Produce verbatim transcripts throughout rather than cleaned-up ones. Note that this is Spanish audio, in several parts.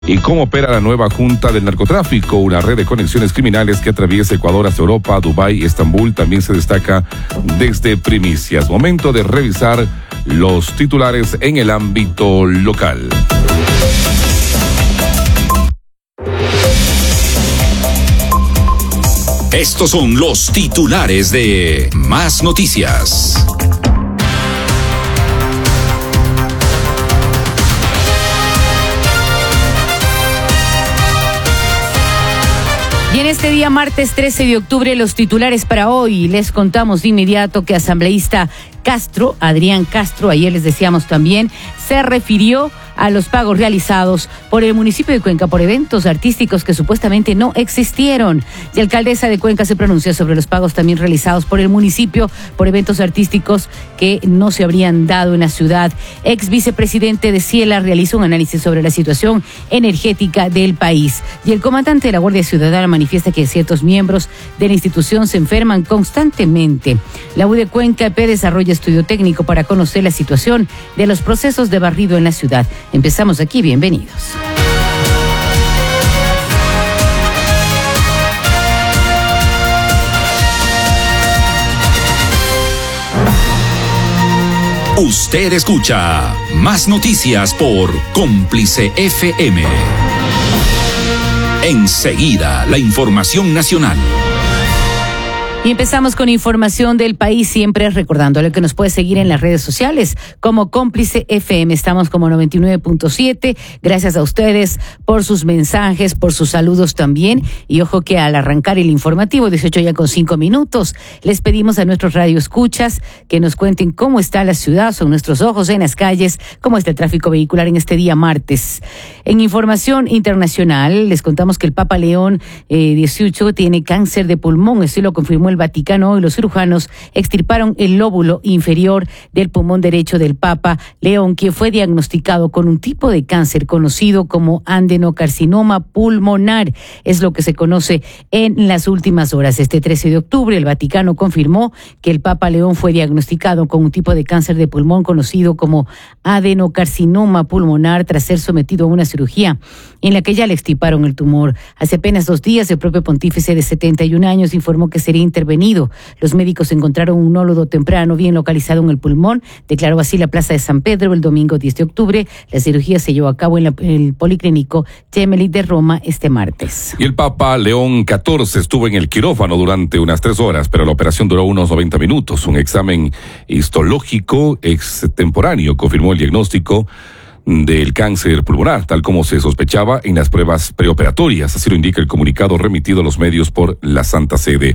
¿Y cómo opera la nueva Junta del Narcotráfico? Una red de conexiones criminales que atraviesa Ecuador hasta Europa, Dubái y Estambul también se destaca desde primicias. Momento de revisar los titulares en el ámbito local. Estos son los titulares de Más Noticias. Y en este día, martes trece de octubre, los titulares para hoy. Les contamos de inmediato que asambleísta Castro, Adrián Castro, ayer les decíamos también, se refirió a los pagos realizados por el municipio de Cuenca por eventos artísticos que supuestamente no existieron. Y la alcaldesa de Cuenca se pronunció sobre los pagos también realizados por el municipio por eventos artísticos que no se habrían dado en la ciudad. Ex vicepresidente de Ciela realizó un análisis sobre la situación energética del país. Y el comandante de la Guardia Ciudadana manifiesta que ciertos miembros de la institución se enferman constantemente. La U de Cuenca E P desarrolla estudio técnico para conocer la situación de los procesos de barrido en la ciudad. Empezamos aquí, bienvenidos. Usted escucha Más Noticias por Cómplice F M. Enseguida, la información nacional. Y empezamos con información del país, siempre recordándole que nos puede seguir en las redes sociales como Cómplice F M. Estamos como noventa y nueve punto siete. Gracias a ustedes por sus mensajes, por sus saludos también. Y ojo que al arrancar el informativo, dieciocho ya con cinco minutos, les pedimos a nuestros radioescuchas que nos cuenten cómo está la ciudad, son nuestros ojos en las calles, cómo está el tráfico vehicular en este día martes. En información internacional, les contamos que el Papa León eh, dieciocho tiene cáncer de pulmón, esto lo confirmó el Vaticano y los cirujanos extirparon el lóbulo inferior del pulmón derecho del Papa León, quien fue diagnosticado con un tipo de cáncer conocido como adenocarcinoma pulmonar. Es lo que se conoce en las últimas horas. Este trece de octubre, el Vaticano confirmó que el Papa León fue diagnosticado con un tipo de cáncer de pulmón conocido como adenocarcinoma pulmonar tras ser sometido a una cirugía en la que ya le extirparon el tumor. Hace apenas dos días, el propio pontífice de setenta y un años informó que sería intervenido. Los médicos encontraron un nódulo temprano bien localizado en el pulmón, declaró así la Plaza de San Pedro el domingo diez de octubre. La cirugía se llevó a cabo en, la, en el Policlínico Gemelli de Roma este martes. Y el Papa León catorce estuvo en el quirófano durante unas tres horas, pero la operación duró unos noventa minutos. Un examen histológico extemporáneo confirmó el diagnóstico del cáncer pulmonar, tal como se sospechaba en las pruebas preoperatorias. Así lo indica el comunicado remitido a los medios por la Santa Sede.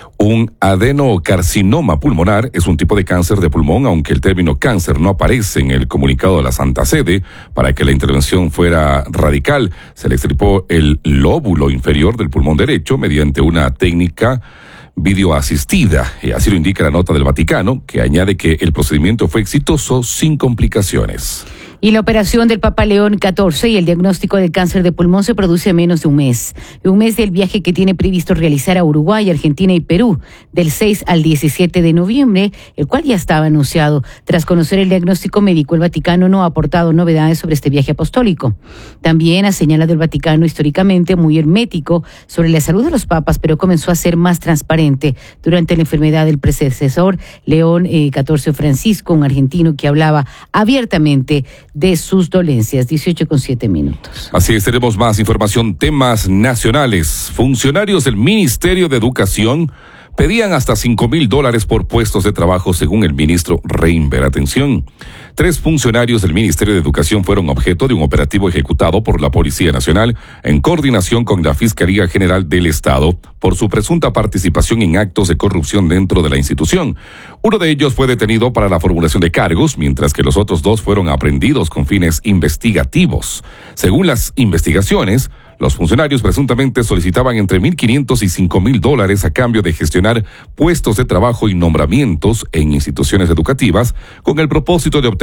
Un adenocarcinoma pulmonar es un tipo de cáncer de pulmón, aunque el término cáncer no aparece en el comunicado de la Santa Sede. Para que la intervención fuera radical, se le extirpó el lóbulo inferior del pulmón derecho mediante una técnica videoasistida. Y así lo indica la nota del Vaticano, que añade que el procedimiento fue exitoso sin complicaciones. Y la operación del Papa León catorce y el diagnóstico del cáncer de pulmón se produce en menos de un mes. Un mes del viaje que tiene previsto realizar a Uruguay, Argentina y Perú, del seis al diecisiete de noviembre, el cual ya estaba anunciado. Tras conocer el diagnóstico médico, el Vaticano no ha aportado novedades sobre este viaje apostólico. También ha señalado el Vaticano históricamente muy hermético sobre la salud de los papas, pero comenzó a ser más transparente durante la enfermedad del predecesor León eh, catorce Francisco, un argentino que hablaba abiertamente de sus dolencias. dieciocho con siete minutos. Así es, tenemos más información, temas nacionales. Funcionarios del Ministerio de Educación pedían hasta cinco mil dólares por puestos de trabajo, según el ministro Reinber. Atención, tres funcionarios del Ministerio de Educación fueron objeto de un operativo ejecutado por la Policía Nacional en coordinación con la Fiscalía General del Estado por su presunta participación en actos de corrupción dentro de la institución. Uno de ellos fue detenido para la formulación de cargos, mientras que los otros dos fueron aprehendidos con fines investigativos. Según las investigaciones, los funcionarios presuntamente solicitaban entre mil quinientos y cinco mil dólares a cambio de gestionar puestos de trabajo y nombramientos en instituciones educativas con el propósito de obtener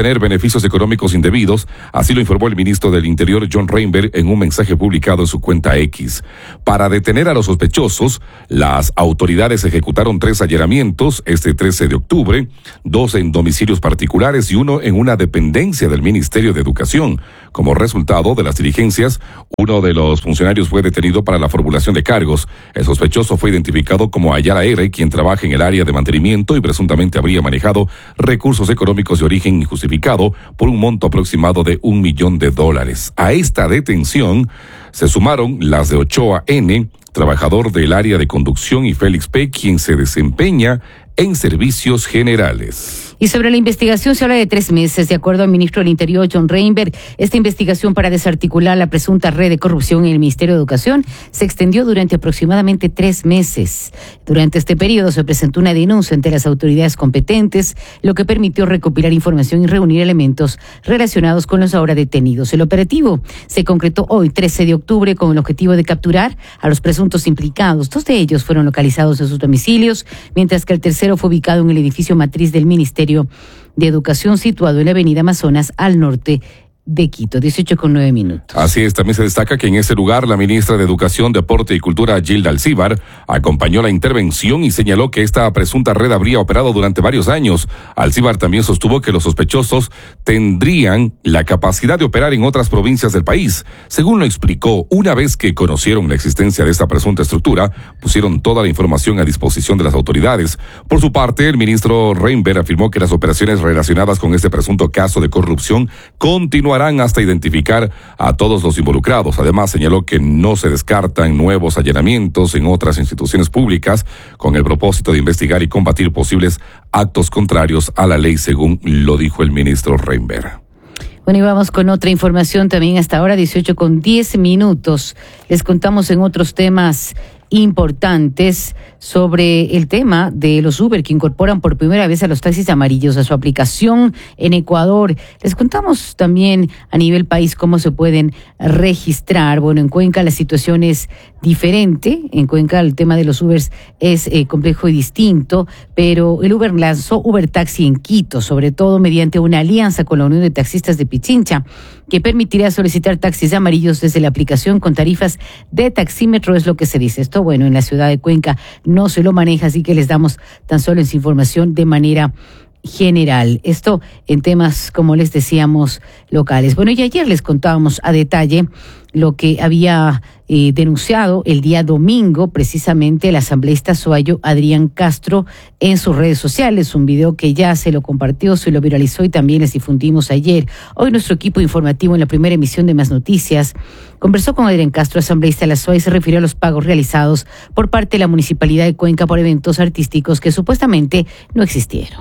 obtener beneficios económicos indebidos, así lo informó el ministro del Interior John Reinberg en un mensaje publicado en su cuenta X. Para detener a los sospechosos, las autoridades ejecutaron tres allanamientos este trece de octubre, dos en domicilios particulares y uno en una dependencia del Ministerio de Educación. Como resultado de las diligencias, uno de los funcionarios fue detenido para la formulación de cargos. El sospechoso fue identificado como Ayala R., quien trabaja en el área de mantenimiento y presuntamente habría manejado recursos económicos de origen injustificado por un monto aproximado de un millón de dólares. A esta detención se sumaron las de Ochoa N., trabajador del área de conducción, y Félix P., quien se desempeña en servicios generales. Y sobre la investigación se habla de tres meses, de acuerdo al ministro del Interior, John Reinberg. Esta investigación para desarticular la presunta red de corrupción en el Ministerio de Educación se extendió durante aproximadamente tres meses. Durante este periodo se presentó una denuncia ante las autoridades competentes, lo que permitió recopilar información y reunir elementos relacionados con los ahora detenidos. El operativo se concretó hoy, trece de octubre, con el objetivo de capturar a los presuntos implicados. Dos de ellos fueron localizados en sus domicilios, mientras que el tercero fue ubicado en el edificio matriz del Ministerio de Educación, situado en la avenida Amazonas, al norte de Quito. dieciocho con nueve minutos. Así es, también se destaca que en ese lugar la ministra de Educación, Deporte y Cultura, Gilda Alcíbar, acompañó la intervención y señaló que esta presunta red habría operado durante varios años. Alcíbar también sostuvo que los sospechosos tendrían la capacidad de operar en otras provincias del país. Según lo explicó, una vez que conocieron la existencia de esta presunta estructura, pusieron toda la información a disposición de las autoridades. Por su parte, el ministro Reinberg afirmó que las operaciones relacionadas con este presunto caso de corrupción continuarán hasta identificar a todos los involucrados. Además, señaló que no se descartan nuevos allanamientos en otras instituciones públicas con el propósito de investigar y combatir posibles actos contrarios a la ley, según lo dijo el ministro Reinberg. Bueno, y vamos con otra información también hasta ahora, dieciocho con diez minutos. Les contamos en otros temas importantes sobre el tema de los Uber, que incorporan por primera vez a los taxis amarillos a su aplicación en Ecuador. Les contamos también a nivel país cómo se pueden registrar. Bueno, en Cuenca la situación es diferente. En Cuenca el tema de los Ubers es eh, complejo y distinto, pero el Uber lanzó Uber Taxi en Quito, sobre todo mediante una alianza con la Unión de Taxistas de Pichincha, que permitirá solicitar taxis amarillos desde la aplicación con tarifas de taxímetro, es lo que se dice. Esto, bueno, en la ciudad de Cuenca no se lo maneja, así que les damos tan solo esa información de manera general. Esto en temas, como les decíamos, locales. Bueno, y ayer les contábamos a detalle lo que había eh, denunciado el día domingo precisamente el asambleísta soayo Adrián Castro en sus redes sociales, un video que ya se lo compartió, se lo viralizó y también les difundimos ayer. Hoy nuestro equipo informativo en la primera emisión de Más Noticias conversó con Adrián Castro, asambleísta de la S O A, y se refirió a los pagos realizados por parte de la Municipalidad de Cuenca por eventos artísticos que supuestamente no existieron.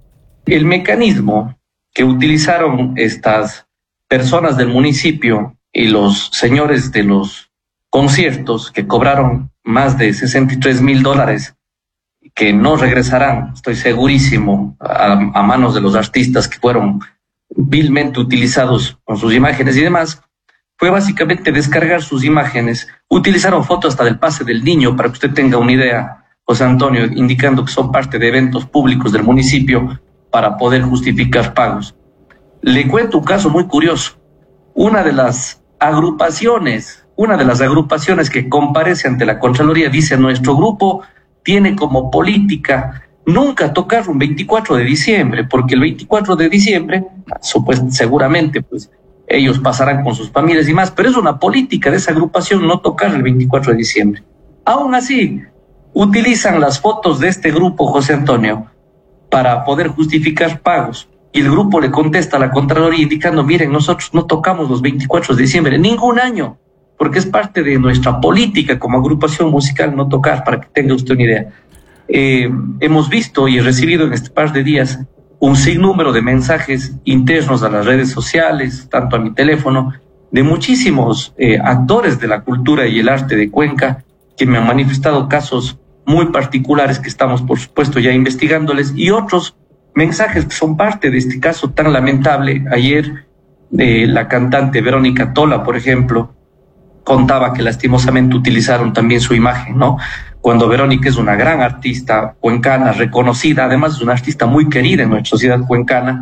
El mecanismo que utilizaron estas personas del municipio y los señores de los conciertos que cobraron más de sesenta y tres mil dólares que no regresarán, estoy segurísimo, a, a manos de los artistas que fueron vilmente utilizados con sus imágenes y demás, fue básicamente descargar sus imágenes. Utilizaron fotos hasta del pase del niño, para que usted tenga una idea, José Antonio, indicando que son parte de eventos públicos del municipio para poder justificar pagos. Le cuento un caso muy curioso. Una de las agrupaciones, una de las agrupaciones que comparece ante la Contraloría dice: nuestro grupo tiene como política nunca tocar un veinticuatro de diciembre, porque el veinticuatro de diciembre, supuest, seguramente, pues ellos pasarán con sus familias y más, pero es una política de esa agrupación no tocar el veinticuatro de diciembre. Aún así, utilizan las fotos de este grupo, José Antonio, para poder justificar pagos. Y el grupo le contesta a la Contraloría indicando: miren, nosotros no tocamos los veinticuatro de diciembre ningún año, porque es parte de nuestra política como agrupación musical no tocar, para que tenga usted una idea. Eh, hemos visto y he recibido en este par de días un sinnúmero de mensajes internos a las redes sociales, tanto a mi teléfono, de muchísimos eh, actores de la cultura y el arte de Cuenca, que me han manifestado casos muy particulares que estamos, por supuesto, ya investigándoles, y otros mensajes que son parte de este caso tan lamentable. Ayer eh, la cantante Verónica Tola, por ejemplo, contaba que lastimosamente utilizaron también su imagen, ¿no? Cuando Verónica es una gran artista cuencana, reconocida, además es una artista muy querida en nuestra sociedad cuencana,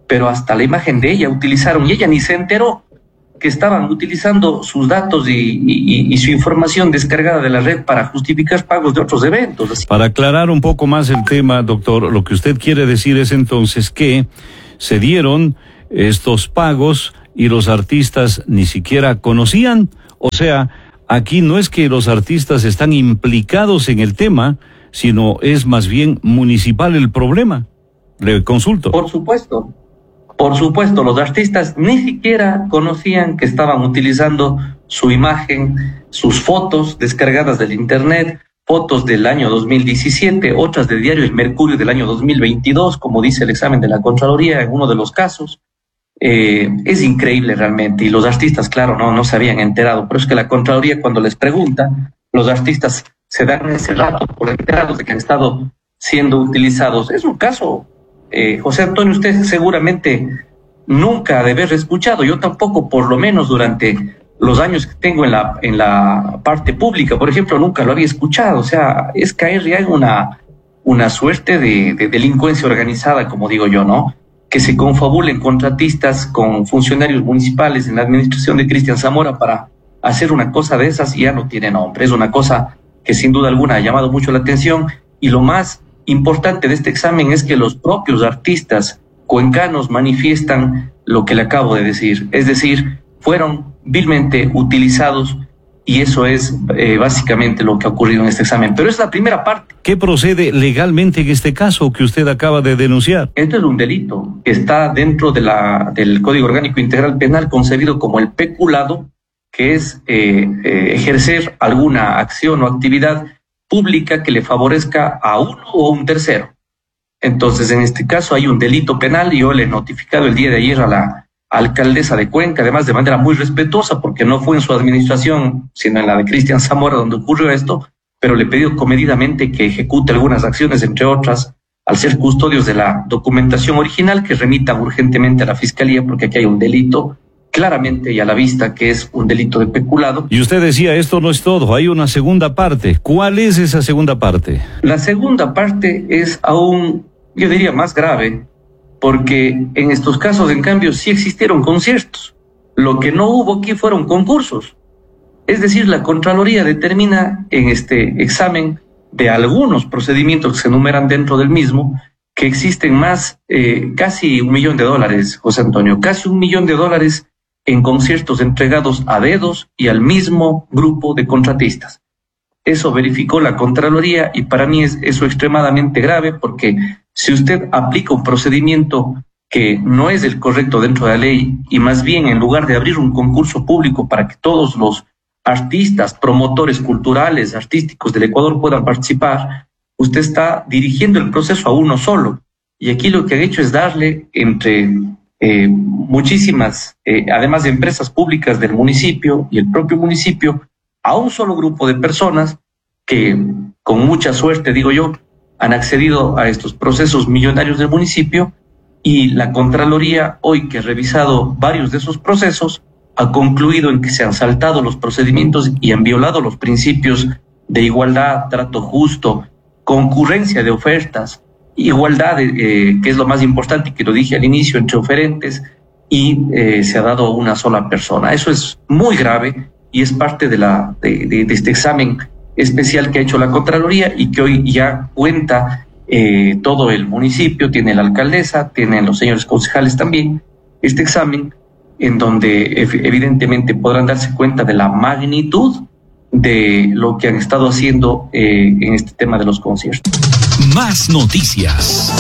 pero hasta la imagen de ella utilizaron y ella ni se enteró que estaban utilizando sus datos y, y, y su información descargada de la red para justificar pagos de otros eventos. Para aclarar un poco más el tema, doctor, lo que usted quiere decir es entonces que se dieron estos pagos y los artistas ni siquiera conocían. O sea, aquí no es que los artistas están implicados en el tema, sino es más bien municipal el problema. Le consulto. Por supuesto. Por supuesto, los artistas ni siquiera conocían que estaban utilizando su imagen, sus fotos descargadas del internet, fotos del año dos mil diecisiete, otras del diario El Mercurio del año dos mil veintidós, como dice el examen de la Contraloría en uno de los casos. Eh, es increíble realmente, y los artistas, claro, no, no se habían enterado, pero es que la Contraloría cuando les pregunta, los artistas se dan ese rato por enterados de que han estado siendo utilizados. Es un caso... Eh, José Antonio, usted seguramente nunca ha de haber escuchado, yo tampoco, por lo menos durante los años que tengo en la, en la parte pública, por ejemplo, nunca lo había escuchado. O sea, es caer ya en una, una suerte de, de delincuencia organizada, como digo yo, ¿no? Que se confabulen contratistas con funcionarios municipales en la administración de Cristian Zamora para hacer una cosa de esas y ya no tiene nombre. Es una cosa que sin duda alguna ha llamado mucho la atención, y lo más importante de este examen es que los propios artistas cuencanos manifiestan lo que le acabo de decir, es decir, fueron vilmente utilizados, y eso es eh, básicamente lo que ha ocurrido en este examen. Pero es la primera parte. ¿Qué procede legalmente en este caso que usted acaba de denunciar? Esto es un delito que está dentro de la, del Código Orgánico Integral Penal, concebido como el peculado, que es eh, eh, ejercer alguna acción o actividad pública que le favorezca a uno o a un tercero. Entonces, en este caso hay un delito penal, y yo le he notificado el día de ayer a la alcaldesa de Cuenca, además de manera muy respetuosa, porque no fue en su administración, sino en la de Cristian Zamora donde ocurrió esto, pero le he pedido comedidamente que ejecute algunas acciones, entre otras, al ser custodios de la documentación original, que remitan urgentemente a la Fiscalía, porque aquí hay un delito claramente y a la vista que es un delito de peculado. Y usted decía, esto no es todo, hay una segunda parte. ¿Cuál es esa segunda parte? La segunda parte es aún, yo diría, más grave, porque en estos casos, en cambio, sí existieron conciertos. Lo que no hubo aquí fueron concursos. Es decir, la Contraloría determina en este examen de algunos procedimientos que se enumeran dentro del mismo, que existen más, eh, casi un millón de dólares, José Antonio, casi un millón de dólares en conciertos entregados a dedos y al mismo grupo de contratistas. Eso verificó la Contraloría, y para mí es eso extremadamente grave, porque si usted aplica un procedimiento que no es el correcto dentro de la ley, y más bien en lugar de abrir un concurso público para que todos los artistas, promotores culturales, artísticos del Ecuador puedan participar, usted está dirigiendo el proceso a uno solo. Y aquí lo que ha hecho es darle entre eh, muchísimas, eh, además de empresas públicas del municipio y el propio municipio, a un solo grupo de personas que, con mucha suerte, digo yo, han accedido a estos procesos millonarios del municipio, y la Contraloría, hoy que ha revisado varios de esos procesos, ha concluido en que se han saltado los procedimientos y han violado los principios de igualdad, trato justo, concurrencia de ofertas, igualdad, eh, que es lo más importante, que lo dije al inicio, entre oferentes, y eh, se ha dado a una sola persona. Eso es muy grave y es parte de, la, de, de, de este examen especial que ha hecho la Contraloría, y que hoy ya cuenta eh, todo el municipio, tiene la alcaldesa, tienen los señores concejales también, este examen, en donde evidentemente podrán darse cuenta de la magnitud de lo que han estado haciendo eh, en este tema de los conciertos. Más noticias.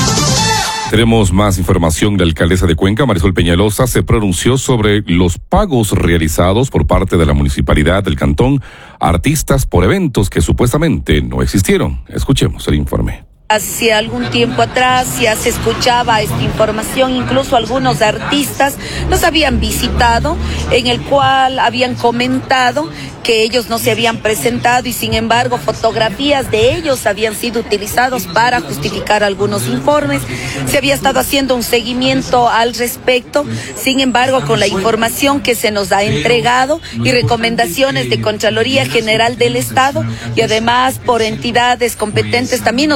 Tenemos más información. La alcaldesa de Cuenca, Marisol Peñalosa, se pronunció sobre los pagos realizados por parte de la municipalidad del cantón a artistas por eventos que supuestamente no existieron. Escuchemos el informe. Hace algún tiempo atrás ya se escuchaba esta información, incluso algunos artistas nos habían visitado, en el cual habían comentado que ellos no se habían presentado, y sin embargo fotografías de ellos habían sido utilizados para justificar algunos informes. Se había estado haciendo un seguimiento al respecto, sin embargo, con la información que se nos ha entregado y recomendaciones de Contraloría General del Estado, y además por entidades competentes también nos ha llegado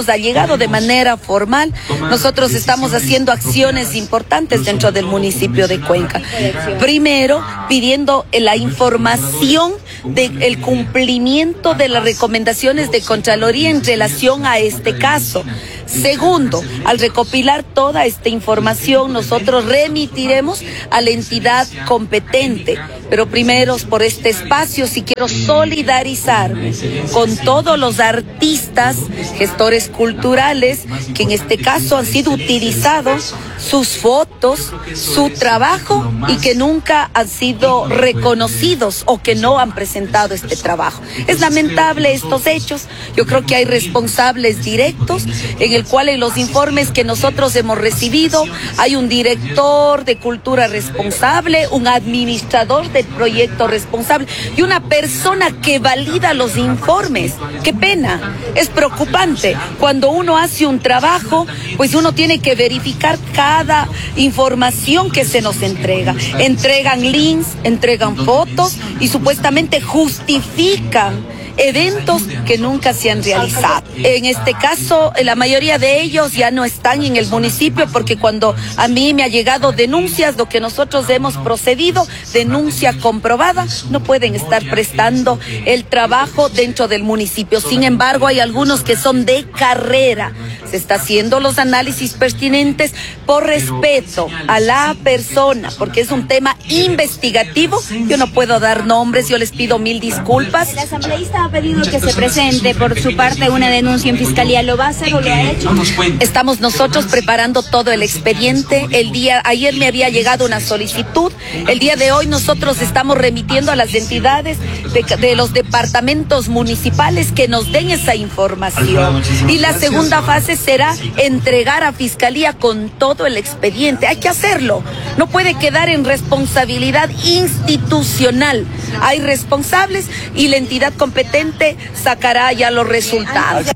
comunicado de manera formal. Nosotros estamos haciendo acciones importantes dentro del municipio de Cuenca. Primero, pidiendo la información del cumplimiento de las recomendaciones de Contraloría en relación a este caso. Segundo, al recopilar toda esta información, nosotros remitiremos a la entidad competente. Pero primero, por este espacio, sí quiero solidarizarme con todos los artistas, gestores culturales, que en este caso han sido utilizados sus fotos, su trabajo, y que nunca han sido reconocidos o que no han presentado este trabajo. Es lamentable estos hechos. Yo creo que hay responsables directos, en el cual en los informes que nosotros hemos recibido hay un director de cultura responsable, un administrador del proyecto responsable y una persona que valida los informes. ¡Qué pena! Es preocupante. Cuando uno hace un trabajo, pues uno tiene que verificar cada información que se nos entrega. Entregan links, entregan fotos y supuestamente justifican eventos que nunca se han realizado. En este caso, la mayoría de ellos ya no están en el municipio, porque cuando a mí me ha llegado denuncias, lo que nosotros hemos procedido, denuncia comprobada, no pueden estar prestando el trabajo dentro del municipio. Sin embargo, hay algunos que son de carrera. Se está haciendo los análisis pertinentes por respeto a la persona, porque es un tema investigativo. Yo no puedo dar nombres, yo les pido mil disculpas. El asambleísta ha pedido que se presente por su parte una denuncia en fiscalía. ¿Lo va a hacer o lo ha hecho? Estamos nosotros preparando todo el expediente. El día ayer me había llegado una solicitud. El día de hoy nosotros estamos remitiendo a las entidades de, de los departamentos municipales que nos den esa información. Y la segunda fase será entregar a fiscalía con todo el expediente. Hay que hacerlo. No puede quedar en responsabilidad institucional. Hay responsables y la entidad competente sacará ya los resultados.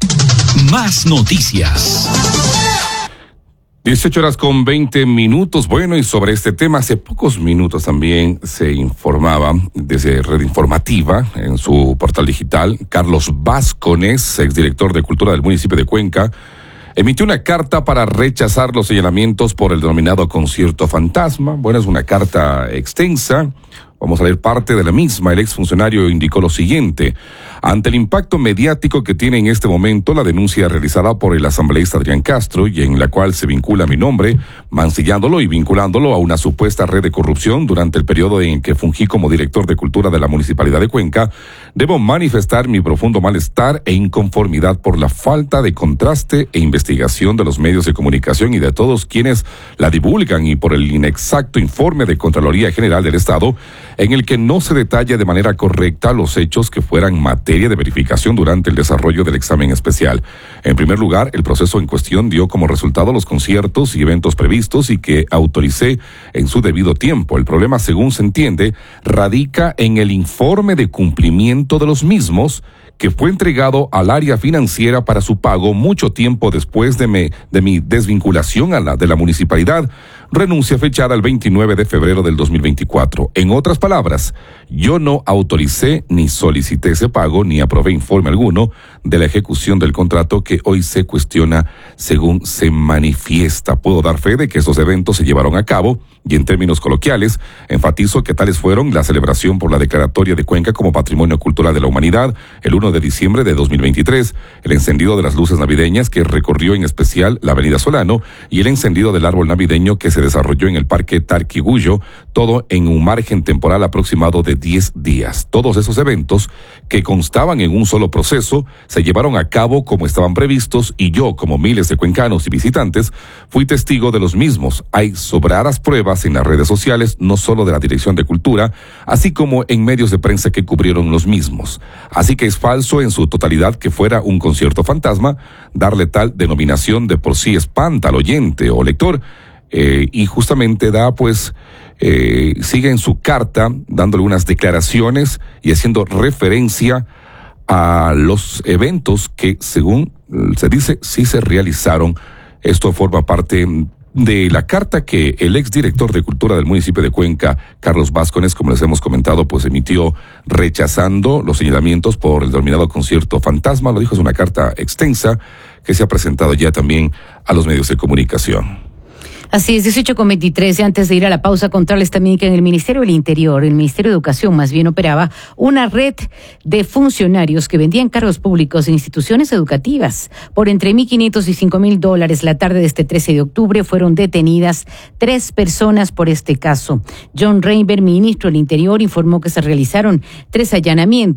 Más noticias. dieciocho horas con veinte minutos. Bueno, y sobre este tema, hace pocos minutos también se informaba desde Red Informativa, en su portal digital, Carlos Vázquez, exdirector de Cultura del municipio de Cuenca, emitió una carta para rechazar los señalamientos por el denominado concierto fantasma. Bueno, es una carta extensa. Vamos a leer parte de la misma. El exfuncionario indicó lo siguiente: ante el impacto mediático que tiene en este momento la denuncia realizada por el asambleísta Adrián Castro, y en la cual se vincula mi nombre, mancillándolo y vinculándolo a una supuesta red de corrupción durante el periodo en que fungí como director de cultura de la Municipalidad de Cuenca, debo manifestar mi profundo malestar e inconformidad por la falta de contraste e investigación de los medios de comunicación y de todos quienes la divulgan, y por el inexacto informe de Contraloría General del Estado, en el que no se detalla de manera correcta los hechos que fueran materia de verificación durante el desarrollo del examen especial. En primer lugar, el proceso en cuestión dio como resultado los conciertos y eventos previstos y que autoricé en su debido tiempo. El problema, según se entiende, radica en el informe de cumplimiento de los mismos, que fue entregado al área financiera para su pago mucho tiempo después de, me, de mi desvinculación a la de la municipalidad, renuncia fechada el veintinueve de febrero del dos mil veinticuatro. En otras palabras, yo no autoricé ni solicité ese pago ni aprobé informe alguno de la ejecución del contrato que hoy se cuestiona según se manifiesta. Puedo dar fe de que esos eventos se llevaron a cabo y, en términos coloquiales, enfatizo que tales fueron la celebración por la declaratoria de Cuenca como Patrimonio Cultural de la Humanidad el uno de diciembre de dos mil veintitrés, el encendido de las luces navideñas que recorrió en especial la avenida Solano y el encendido del árbol navideño que se desarrolló en el Parque Tarquigullo, todo en un margen temporal aproximado de diez días. Todos esos eventos, que constaban en un solo proceso, se llevaron a cabo como estaban previstos, y yo, como miles de cuencanos y visitantes, fui testigo de los mismos. Hay sobradas pruebas en las redes sociales, no solo de la Dirección de Cultura, así como en medios de prensa que cubrieron los mismos. Así que es falso en su totalidad que fuera un concierto fantasma. Darle tal denominación de por sí espanta al oyente o lector, eh, y justamente da pues eh, sigue en su carta dándole unas declaraciones y haciendo referencia a los eventos que, según se dice, sí se realizaron. Esto forma parte de la carta que el exdirector de Cultura del municipio de Cuenca, Carlos Vázquez, como les hemos comentado, pues emitió rechazando los señalamientos por el denominado concierto fantasma. Lo dijo, es una carta extensa que se ha presentado ya también a los medios de comunicación. Así es, dieciocho con veintitrés. Antes de ir a la pausa, contarles también que en el Ministerio del Interior, el Ministerio de Educación más bien, operaba una red de funcionarios que vendían cargos públicos en instituciones educativas. Por entre mil quinientos y cinco mil dólares la tarde de este trece de octubre fueron detenidas tres personas por este caso. John Reinberg, ministro del Interior, informó que se realizaron tres allanamientos